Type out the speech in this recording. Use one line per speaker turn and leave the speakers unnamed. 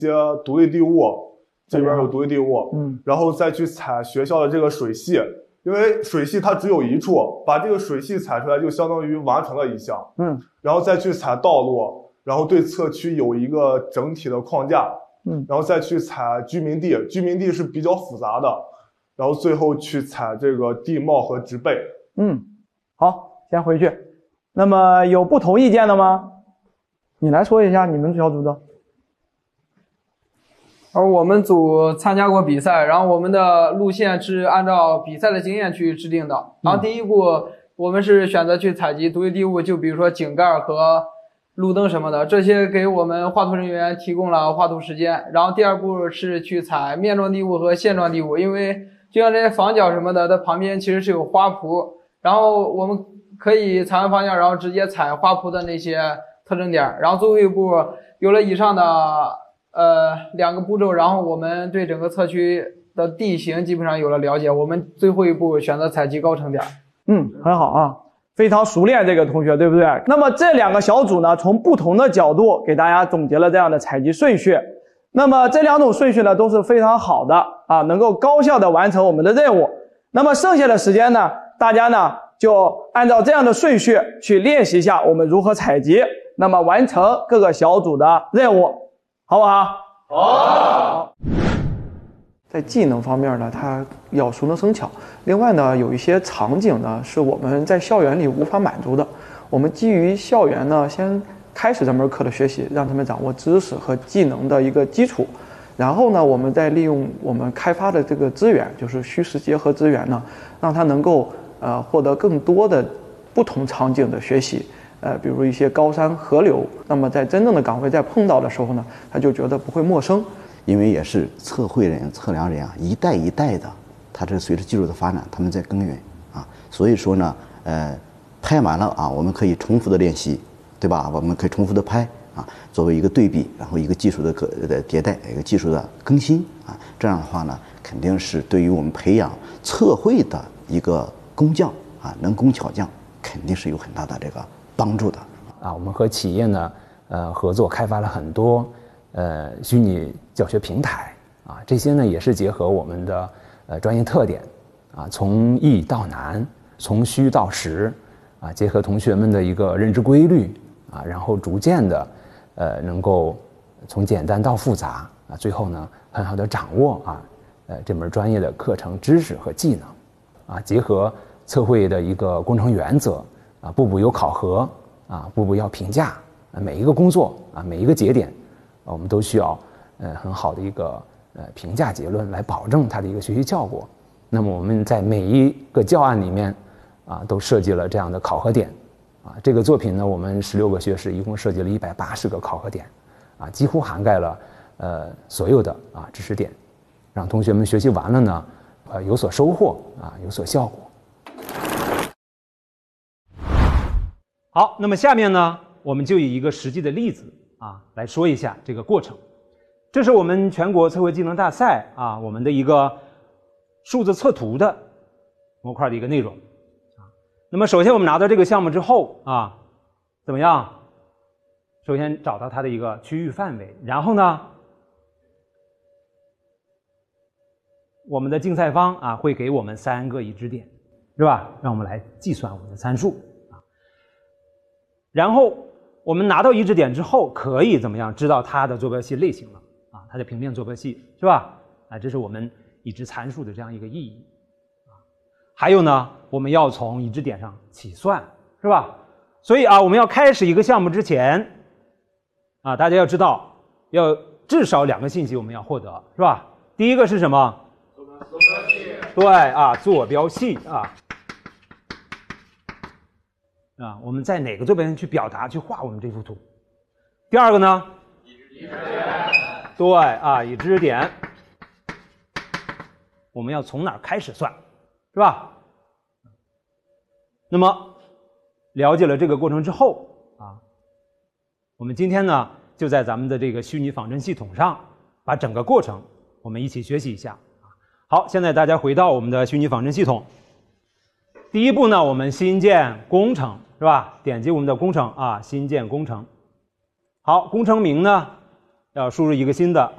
些独立地物，这边有独立地物，然后再去采学校的这个水系，因为水系它只有一处，把这个水系采出来就相当于完成了一项，然后再去采道路，然后对测区有一个整体的框架，然后再去采居民地，居民地是比较复杂的，然后最后去采这个地貌和植被。
好，先回去。那么有不同意见的吗？你来说一下你们小组的。
而我们组参加过比赛，然后我们的路线是按照比赛的经验去制定的。然后第一步，我们是选择去采集独立地物，就比如说井盖和路灯什么的，这些给我们画图人员提供了画图时间。然后第二步是去采面状地物和线状地物，因为就像这些房角什么的，它旁边其实是有花圃，然后我们可以采完房角，然后直接采花圃的那些特征点。然后最后一步有了以上的2个步骤，然后我们对整个测区的地形基本上有了了解，我们最后一步选择采集高程点。
很好啊，非常熟练这个同学，对不对？那么这2个小组呢，从不同的角度给大家总结了这样的采集顺序。那么这2种顺序呢都是非常好的啊，能够高效的完成我们的任务。那么剩下的时间呢，大家呢就按照这样的顺序去练习一下我们如何采集，那么完成各个小组的任务，好不好？好。在技能方面呢，它要熟能生巧。另外呢，有一些场景呢是我们在校园里无法满足的。我们基于校园呢，先开始这门课的学习，让他们掌握知识和技能的一个基础。然后呢，我们再利用我们开发的这个资源，就是虚实结合资源呢，让他能够获得更多的不同场景的学习。比如一些高山河流，那么在真正的岗位在碰到的时候呢，他就觉得不会陌生。
因为也是测绘人、测量人啊，一代一代的，他这随着技术的发展，他们在耕耘啊。所以说呢，拍完了啊，我们可以重复的练习，对吧？我们可以重复的拍啊，作为一个对比，然后一个技术的迭代，一个技术的更新啊。这样的话呢，肯定是对于我们培养测绘的一个工匠啊，能工巧匠，肯定是有很大的这个帮助的
啊。我们和企业呢，合作开发了很多虚拟教学平台啊，这些呢也是结合我们的专业特点啊，从易到难，从虚到实啊，结合同学们的一个认知规律啊，然后逐渐的能够从简单到复杂啊，最后呢很好的掌握啊这门专业的课程知识和技能啊，结合测绘的一个工程原则啊，步步有考核啊，步步要评价啊，每一个工作啊，每一个节点我们都需要很好的一个评价结论来保证它的一个学习效果。那么我们在每一个教案里面啊都设计了这样的考核点啊。这个作品呢，我们16个学时一共设计了180个考核点啊，几乎涵盖了所有的知识点，让同学们学习完了呢有所收获啊，有所效果。
好，那么下面呢，我们就以一个实际的例子来说一下这个过程。这是我们全国测绘技能大赛我们的一个数字测图的模块的一个内容那么首先我们拿到这个项目之后怎么样？首先找到它的一个区域范围，然后呢，我们的竞赛方会给我们3个已知点，是吧？让我们来计算我们的参数然后我们拿到已知点之后，可以怎么样知道它的坐标系类型了它的平面坐标系，是吧？这是我们已知参数的这样一个意义还有呢，我们要从已知点上起算，是吧？所以我们要开始一个项目之前大家要知道，要至少2个信息我们要获得，是吧？第一个是什么？坐标系。对坐标系我们在哪个坐标线去表达去画我们这幅图？第二个呢？已知点。对已知点，我们要从哪儿开始算，是吧？那么了解了这个过程之后我们今天呢就在咱们的这个虚拟仿真系统上把整个过程我们一起学习一下。好，现在大家回到我们的虚拟仿真系统。第一步呢，我们新建工程，是吧？点击我们的工程新建工程。好，工程名呢要输入一个新的